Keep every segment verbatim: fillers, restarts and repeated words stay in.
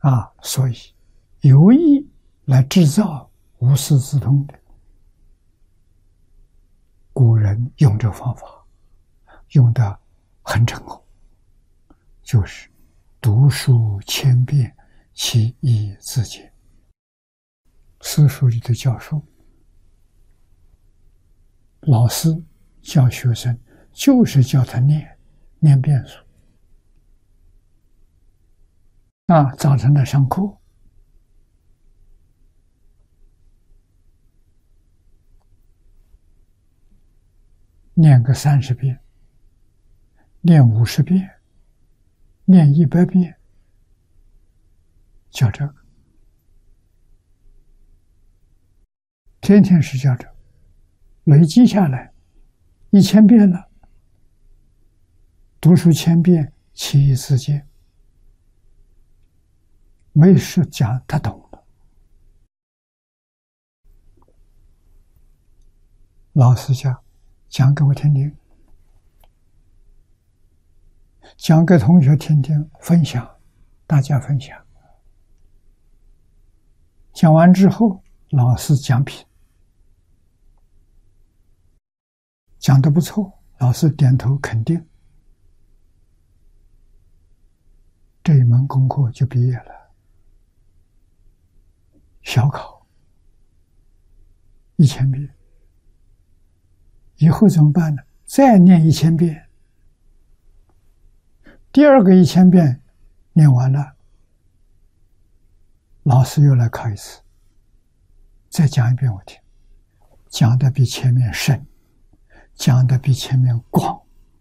啊，所以有意来制造无师自通的，古人用这方法用得很成功，就是读书千遍，其义自见。私塾里的教授、老师教学生，就是教他念念遍数啊。早晨来上课，念个三十遍，念五十遍，念一百遍，教这个，天天是教这个，累积下来一千遍了。读书千遍，其义自见。没事讲，他懂了。老师讲，讲给我听听，讲给同学听听，分享，大家分享。讲完之后，老师讲评，讲得不错，老师点头肯定，这一门功课就毕业了。小考一千遍，以后怎么办呢？再念一千遍，第二个一千遍念完了，老师又来考一次，再讲一遍我听，讲的比前面深，讲的比前面广。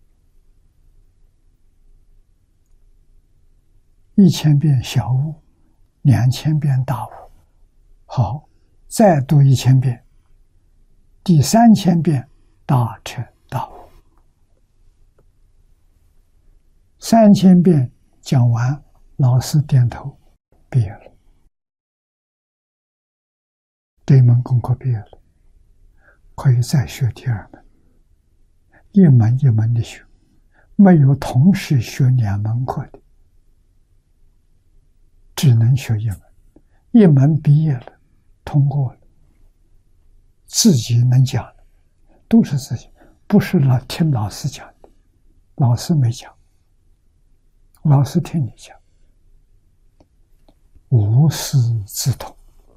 一千遍小悟，两千遍大悟。好，再读一千遍，第三千遍大彻大悟。三千遍讲完，老师点头，毕业了。这门功课毕业了，可以再学第二门，一门一门的学，没有同时学两门课的，只能学一门。一门毕业了，通过了，自己能讲了，都是自己，不是老听老师讲的，老师没讲，老师听你讲，无师自通，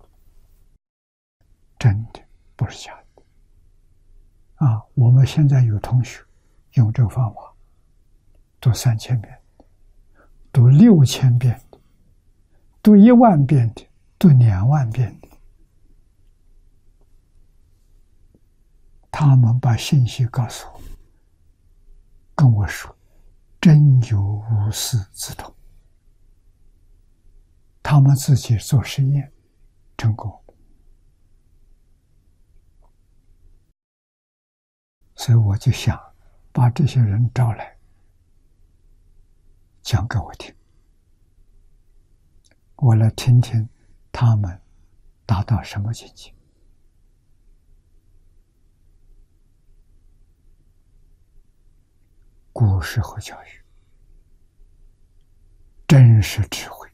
真的不是假的啊！我们现在有同学用这个方法，读三千遍，读六千遍的，读一万遍的，读两万遍的。他们把信息告诉我，跟我说，真有无师自通。他们自己做实验，成功。所以我就想把这些人招来，讲给我听，我来听听他们达到什么境界。古时候教育真是智慧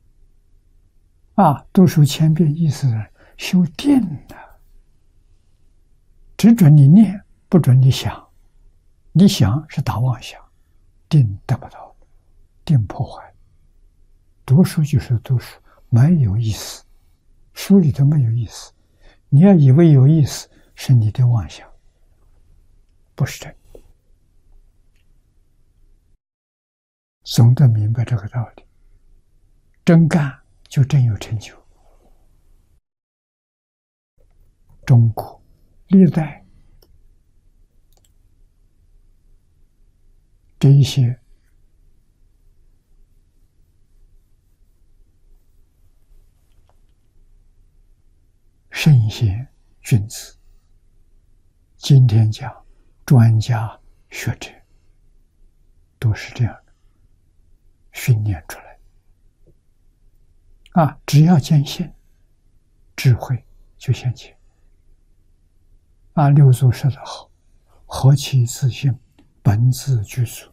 啊！读书千遍，意思是修定的，只准你念，不准你想。你想是打妄想，定得不到，定破坏。读书就是读书，没有意思，书里头没有意思。你要以为有意思，是你的妄想，不是真的。总得明白这个道理，真干就真有成就。中国历代这一些圣贤君子，今天讲专家学者，都是这样的训练出来啊！只要坚信，智慧就现前啊！六祖说得好，何其自性，本自具足，